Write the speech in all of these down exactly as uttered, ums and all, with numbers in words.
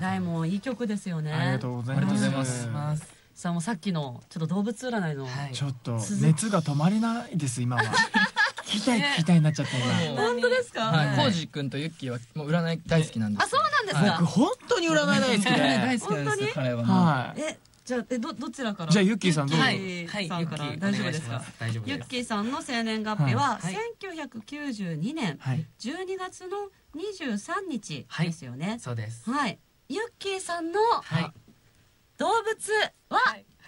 願いもいい曲ですよね。 ありがとうございます。 さあもうさっきのちょっと動物占いのちょっと熱が止まれないです今は。聞きたい聞きたいになっちゃった今。 本当ですか？ はい、コウジ君とユッキーはもう占い大好きなんです。 あ、そうなんですか。 僕本当に占い大好きで。 大好きなんですよ彼は。 はい。 え、じゃあえどどちらから？ じゃあユッキーさんどうぞ。 はい、さんから大丈夫ですか？ 大丈夫です。 ユッキーさんの生年月日はせんきゅうひゃくきゅうじゅうにねんじゅうにがつのにじゅうさんにちですよね。 そうです。 はい。ユッキーさんの動物は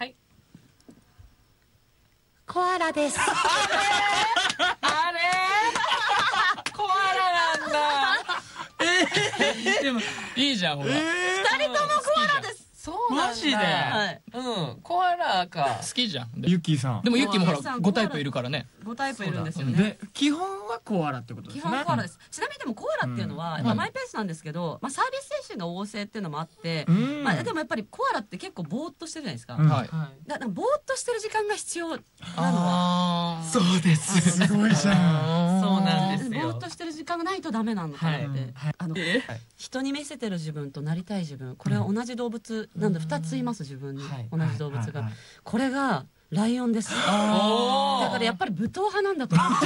コアラです。 あれコアラなんだ。 でもいいじゃんほら。 二人ともコアラです。 そうなんだ。マジで。はい。うん、コアラか。 好きじゃん。 ユッキーさん。 でもユッキーもほらごタイプいるからね。 ごタイプいるんですよね。 で基本はコアラってことですね。 基本コアラです。ちなみにでもコアラっていうのはマイペースなんですけど、まあサービス精神が旺盛っていうのもあって、まあでもやっぱりコアラって結構ぼーっとしてるじゃないですか。はい。だからぼーっとしてる時間が必要なのは。 そうです。すごいじゃん。 そうなんですよ。 ぼーっとしてる時間がないとダメなのかなって。あの人に見せてる自分となりたい自分、これは同じ動物なんで二ついます自分に同じ動物が。これがライオンです。だからやっぱり武闘派なんだと思って。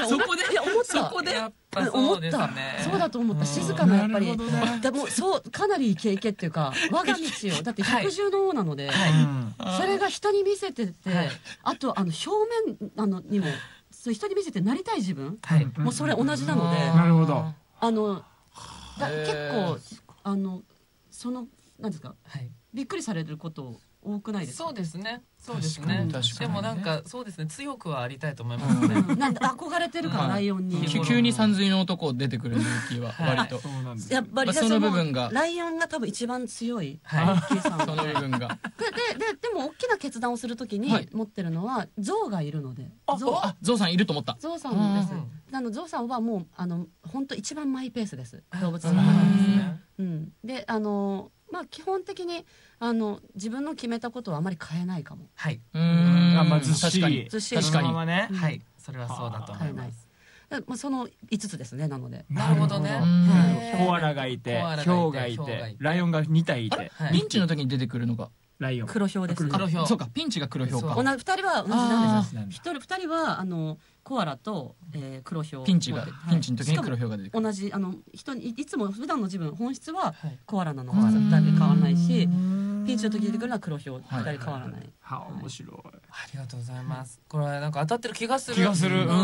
そこでいや思った。 そこで思った。そうだと思った。静かなやっぱり。でもそうかなりイケイケっていうか我が道をだって百獣の王なので、それが人に見せてて、あとあの表面あのにもそう人に見せてなりたい自分、もうそれ同じなので。 なるほど。 あの結構あのそのなんですかびっくりされること多くないですか？ そうですね。そうですね。でもなんかそうですね。強くはありたいと思いますね。 なんで憧れてるからライオンに。 急にさんずいの男出てくるユッキーは割と。 やっぱりその部分がライオンが多分一番強い。 その部分が。 でででも大きな決断をするときに持ってるのは象がいるので。 あ、ゾウさんいると思った。 ゾウさんです。あのゾウさんはもうあの本当一番マイペースです。動物の中で。うん。であの。まあ基本的にあの自分の決めたことはあまり変えないかも。 はい。 うん。あ、まあずっしり。 ずっしり。確かにね。 はい。それはそうだと思います。 まあその五つですね。なので。 なるほどね。 コアラがいて、ヒョウがいて、ライオンが二体いて。 ピンチの時に出てくるのがライオン。 黒ヒョウです。 黒ヒョウ。そうか、ピンチが黒ヒョウか。 同じ二人は同じなんですよ。一人二人はあのコアラと黒ヒョウ。 ピンチがピンチの時に黒ヒョウが出てくる。 同じあの人にいつも普段の自分本質はコアラなのはだいぶ変わらないし、ピンチの時に出てくるのは黒ヒョウ。二人変わらない。 は面白い。 ありがとうございます。これはなんか当たってる気がする。 気がする。うん。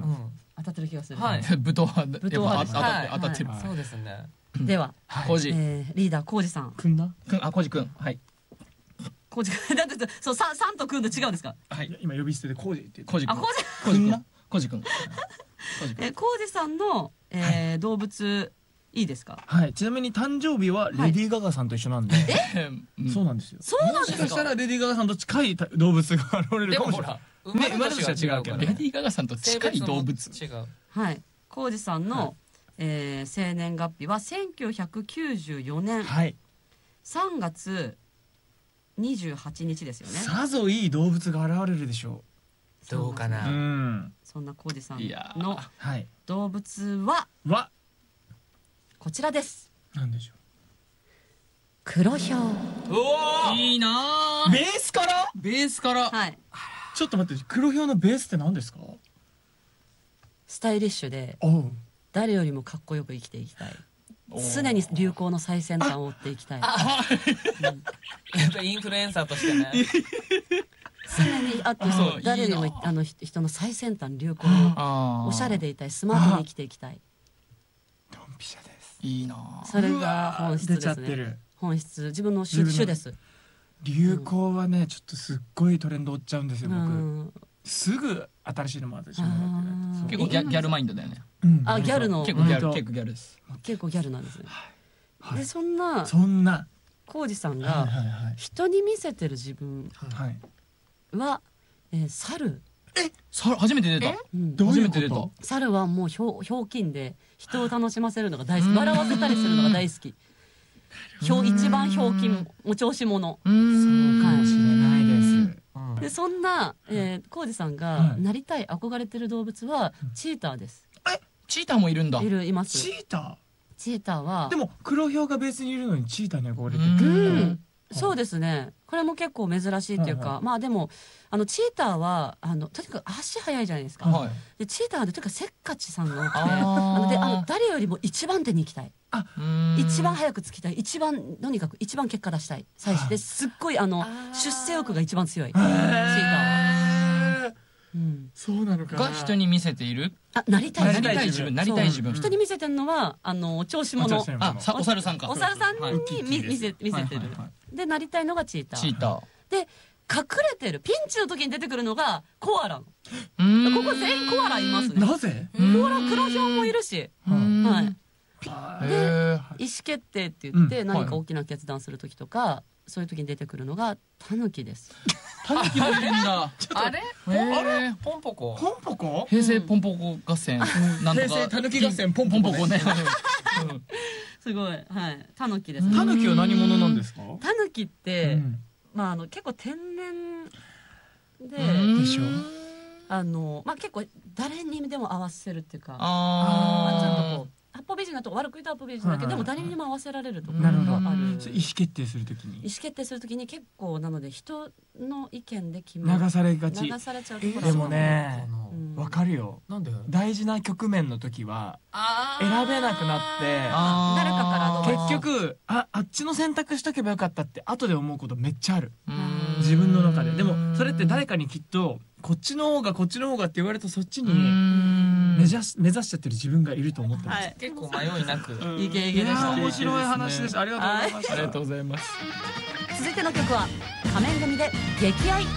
当たってる気がする。 はい。 武闘派。武闘派当たって当たってる。 そうですね。 ではコウジリーダーコウジさん。 くんな？ くんあコウジくんはい。 コウジくんだってそうさんとくんで違うんですか？ はい。今呼び捨てでコウジって言って。 コウジくん。 あコウジコウジくん。コウジくん。 えコウジさんの動物いいですか？ はい。ちなみに誕生日はレディー・ガガさんと一緒なんで。 え？ そうなんですよ。 そうなんですか？ もしかしたらレディー・ガガさんと近い動物が現れるかもしれない。ね、生まれ年は違うけど。 レディー・ガガさんと近い動物。 違う。 はい。コウジさんの生年月日はせんきゅうひゃくきゅうじゅうよねんさんがつにじゅうはちにちですよね。 さぞいい動物が現れるでしょう。どうかな。 そんなコウジさんの動物ははこちらです。 なんでしょう。 黒ヒョウ。 うわいいな。 ベースからベースから。 はい。 ちょっと待って、黒ヒョウのベースって何ですか？ スタイリッシュで誰よりもかっこよく生きていきたい。常に流行の最先端を追っていきたい。 やっぱインフルエンサーとしてね。 常にあとそう誰よりもあの人の最先端流行のおしゃれでいたい、スマートに生きていきたい。 ドンピシャです。 いいな。 それが本質ですね。本質自分の主主です。 流行はねちょっとすっごいトレンド追っちゃうんですよ僕。すぐ新しいのも私も。 結構ギャルマインドだよね。 あギャルの結構ギャル結構ギャルです。 結構ギャルなんですね。でそんなそんなコウジさんが人に見せてる自分は猿。 え猿初めて出た。 初めて出た。 猿はもうひょうきんで人を楽しませるのが大好き。笑わせたりするのが大好き。ひょう一番ひょうきんお調子者。 そうかもしれないです。 でそんなコウジさんがなりたい憧れてる動物はチーターです。 えチーターもいるんだ。 いるいます。 チーター。 チーターはでも黒ヒョウがベースにいるのにチーターの汚れってう結んそうですね。これも結構珍しいっていうか、 はいはい、 まあでもあのチーターはあのとにかく足速いじゃないですか。 はい、 でチーターはとにかくせっかちさんが多くて、 ああのであの誰よりも一番手に行きたい。 あ、 一番早くつきたい。一番とにかく一番結果出したい。最初ですっごいあの出世欲が一番強い。チーターは。 うん、そうなのかな。 が人に見せている。 あ、なりたいなりたい自分、なりたい自分。 人に見せてるのはあの調子者。 あ、お猿さんか。 お猿さんに見せ見せてる。でなりたいのがチーター。 チーター。 で隠れてるピンチの時に出てくるのがコアラ。ここ全員コアラいますね。 なぜ？ コアラ黒ヒョウもいるし。はい。で意思決定って言って何か大きな決断する時とかそういう時に出てくるのがタヌキです。 タヌキもいるんだ。 あれ？あれ？ポンポコ。 ポンポコ？ 平成ポンポコ合戦。なんとか。 平成タヌキ合戦ポンポコね。 すごい、はい、タヌキです。 タヌキは何者なんですか？ タヌキって、まああの結構天然で、 でしょ。 あのまあ結構誰にでも合わせるっていうか、 ああちゃんとこう。八方美人だと悪く言うと八方美人だけどでも誰にも合わせられるところがある。意思決定するときに。 意思決定するときに結構なので人の意見で決め流されがち。 流されちゃうところ。 でもね、わかるよ。 なんで？ 大事な局面の時は選べなくなって誰かからアドバイス。 結局ああっちの選択しとけばよかったって後で思うことめっちゃある。自分の中で。でもそれって誰かにきっとこっちの方がこっちの方がって言われるとそっちに目指し目指しちゃってる自分がいると思ってます。 結構迷いなく。 イケイケでした。 面白い話です。ありがとうございました。 ありがとうございます。 続いての曲は仮面組で激愛。